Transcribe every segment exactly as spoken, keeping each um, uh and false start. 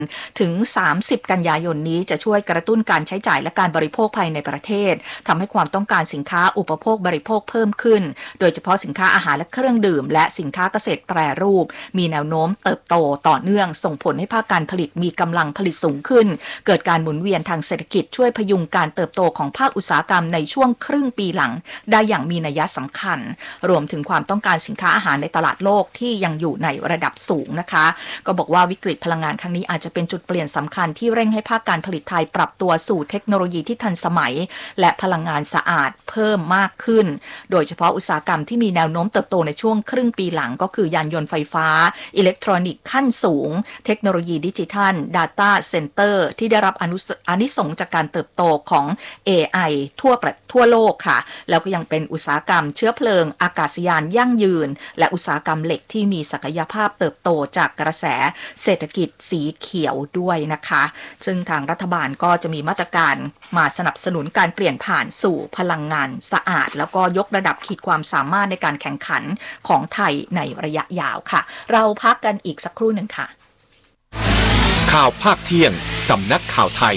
ถึงสามสิบกันยายนนี้จะช่วยกระตุ้นการใช้จ่ายและการบริโภคภายในประเทศทำให้ความต้องการสินค้าอุปโภคบริโภคเพิ่มขึ้นโดยเฉพาะสินค้าอาหารและเครื่องดื่มและสินค้าเกษตรแปรรูปมีแนวโน้มเติบโตต่อเนื่องส่งผลให้ภาคการผลิตมีกำลังผลิตสูงขึ้นเกิดการหมุนเวียนทางเศรษฐกิจช่วยพยุงการเติบโตของภาคอุตสาหกรรมในช่วงครึ่งปีหลังได้อย่างมีนัยสำคัญรวมถึงความต้องการสินค้าอาหารในตลาดโลกที่ยังอยู่ในระดับสูงนะคะก็บอกว่าวิกฤตพลังงานครั้งนี้อาจจะเป็นจุดเปลี่ยนสำคัญที่เร่งให้ภาคการผลิตไทยปรับตัวสู่เทคโนโลยีที่ทันสมัยและพลังงานสะอาดเพิ่มมากขึ้นโดยเฉพาะอุตสาหกรรมที่มีแนวโน้มเติบโตในช่วงครึ่งปีหลังก็คือยานยนต์ไฟฟ้าอิเล็กทรอนิกส์ขั้นสูงเทคโนโลยีดิจิทัล Data Center ที่ได้รับอานิสงส์จากการเติบโตของ เอ ไอ ทั่วประทั่วโลกค่ะแล้วก็ยังเป็นอุตสาหกรรมเชื้อเพลิงอากาศยานยั่งยืนและอุตสาหกรรมเหล็กที่มีศักยภาพเติบโตจากกระแสเศรษฐกิจสีเขียวด้วยนะคะซึ่งทางรัฐบาลก็จะมีมาตรการมาสนับสนุนการเปลี่ยนผ่านสู่พลังงานสะอาดแล้วก็ยกระดับขีดความสามารถในการแข่งขันของไทยในระยะยาวค่ะเราพักกันอีกสักครู่หนึ่งค่ะข่าวภาคเที่ยงสำนักข่าวไทย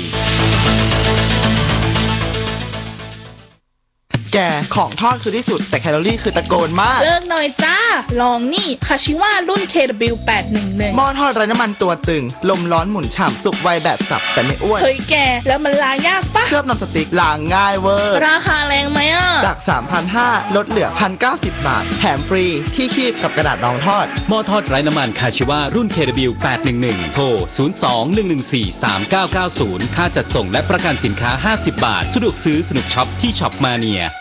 แกของทอดคือที่สุดแต่แคลอรี่คือตะโกนมากเลิกหน่อยจ้าลองนี่คาชิวะรุ่น เค ดับเบิลยู แปดหนึ่งหนึ่งหม้อทอดไร้น้ำมันตัวตึงลมร้อนหมุนฉ่ำสุกไวแบบสับแต่ไม่อ้วนเฮ้ยแกแล้วมันล้างยากปะเคลือบนอนสติ๊กล้างง่ายเวอร์ราคาแรงไหมอ่ะจาก สามพันห้าร้อย ลดเหลือ หนึ่งพันเก้าสิบ บาทแถมฟรีที่คีบกับกระดาษรองทอดหม้อทอดไร้น้ำมันคาชิวะรุ่น เค ดับเบิลยู แปดหนึ่งหนึ่ง โทร ศูนย์ สอง หนึ่ง หนึ่ง สี่ สาม เก้า เก้า ศูนย์ ค่าจัดส่งและประกันสินค้าห้าสิบบาทสะดวกซื้อสนุกช็อปที่ช็อปมาเนีย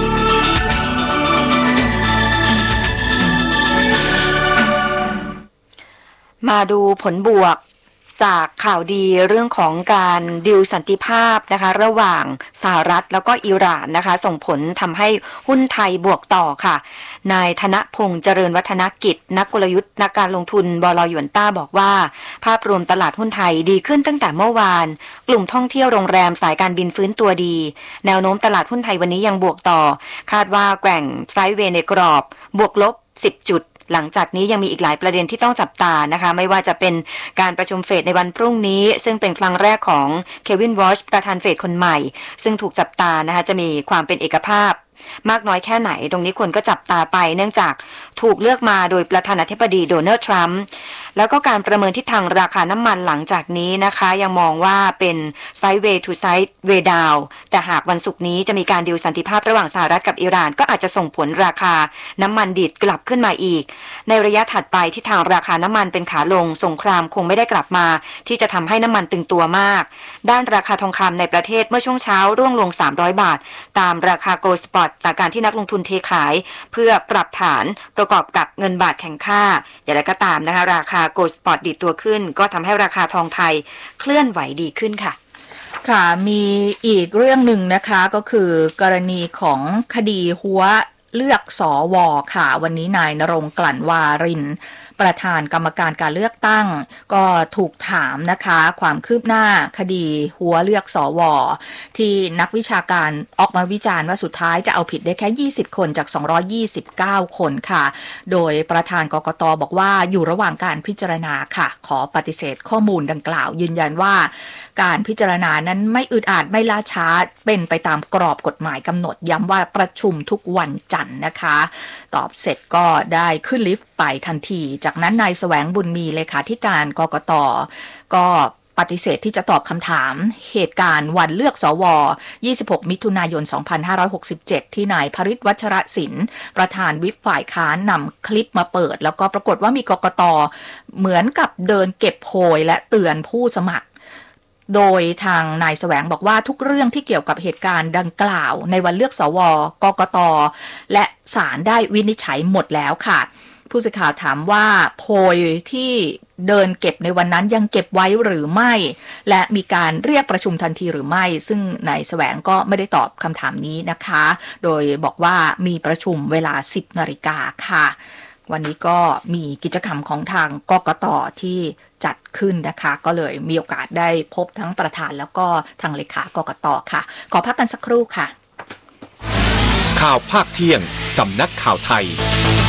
มาดูผลบวกจากข่าวดีเรื่องของการดีลสันติภาพนะคะระหว่างสหรัฐแล้วก็อิหร่านนะคะส่งผลทำให้หุ้นไทยบวกต่อค่ะนายธนพงษ์เจริญวัฒนกิจนักกลยุทธ์นักการลงทุนบล.หยวนต้าบอกว่าภาพรวมตลาดหุ้นไทยดีขึ้นตั้งแต่เมื่อวานกลุ่มท่องเที่ยวโรงแรมสายการบินฟื้นตัวดีแนวโน้มตลาดหุ้นไทยวันนี้ยังบวกต่อคาดว่าแกว่งไซด์เวย์ในกรอบบวกลบสิบจุดหลังจากนี้ยังมีอีกหลายประเด็นที่ต้องจับตานะคะไม่ว่าจะเป็นการประชุมเฟดในวันพรุ่งนี้ซึ่งเป็นครั้งแรกของเควินวอชประธานเฟดคนใหม่ซึ่งถูกจับตานะคะจะมีความเป็นเอกภาพมากน้อยแค่ไหนตรงนี้คนก็จับตาไปเนื่องจากถูกเลือกมาโดยประธานาธิบดีโดนัลด์ทรัมป์แล้วก็การประเมินทิศทางราคาน้ำมันหลังจากนี้นะคะยังมองว่าเป็นไซด์เวย์ทูไซด์เวย์ดาวแต่หากวันศุกร์นี้จะมีการดีลสันติภาพระหว่างสหรัฐกับอิหร่านก็อาจจะส่งผลราคาน้ำมันดิบกลับขึ้นมาอีกในระยะถัดไปทิศทางราคาน้ำมันเป็นขาลงสงครามคงไม่ได้กลับมาที่จะทำให้น้ำมันตึงตัวมากด้านราคาทองคำในประเทศเมื่อช่วงเช้าร่วงลงสามร้อยบาทตามราคาโกลด์สปอตจากการที่นักลงทุนเทขายเพื่อปรับฐานประกอบกับเงินบาทแข็งค่าอย่างไรก็ตามนะคะราคาโกลด์สปอตดีดตัวขึ้นก็ทำให้ราคาทองไทยเคลื่อนไหวดีขึ้นค่ะค่ะมีอีกเรื่องหนึ่งนะคะก็คือกรณีของคดีหัวเลือกสวค่ะวันนี้นายณรงค์กลั่นวารินประธานกรรมการการเลือกตั้งก็ถูกถามนะคะความคืบหน้าคดีหัวเลือกสวที่นักวิชาการออกมาวิจารณ์ว่าสุดท้ายจะเอาผิดได้แค่ยี่สิบคนจากสองร้อยยี่สิบเก้าคนค่ะโดยประธานกกต.บอกว่าอยู่ระหว่างการพิจารณาค่ะขอปฏิเสธข้อมูลดังกล่าวยืนยันว่าการพิจารณานั้นไม่อึดอัดไม่ล่าช้าเป็นไปตามกรอบกฎหมายกำหนดย้ำว่าประชุมทุกวันจันทร์นะคะตอบเสร็จก็ได้ขึ้นลิฟต์ไปทันทีจากนั้นนายแสวงบุญมีเลขาธิการกกต.ก็ปฏิเสธที่จะตอบคำถามเหตุการณ์วันเลือกสวยี่สิบหกมิถุนายนสองพันห้าร้อยหกสิบเจ็ดที่นายพฤทธิ์วัชรศิลป์ประธานวิปฝ่ายค้านนำคลิปมาเปิดแล้วก็ปรากฏว่ามีกกต.เหมือนกับเดินเก็บโพยและเตือนผู้สมัครโดยทางนายแสวงบอกว่าทุกเรื่องที่เกี่ยวกับเหตุการณ์ดังกล่าวในวันเลือกสวกกต.และศาลได้วินิจฉัยหมดแล้วค่ะผู้สื่อข่าวถามว่าโพยที่เดินเก็บในวันนั้นยังเก็บไว้หรือไม่และมีการเรียกประชุมทันทีหรือไม่ซึ่งนายแสวงก็ไม่ได้ตอบคำถามนี้นะคะโดยบอกว่ามีประชุมเวลา สิบนาฬิกาค่ะวันนี้ก็มีกิจกรรมของทางกกต.ที่จัดขึ้นนะคะก็เลยมีโอกาสได้พบทั้งประธานแล้วก็ทางเลขากกต.ค่ะขอพักกันสักครู่ค่ะข่าวภาคเที่ยงสำนักข่าวไทย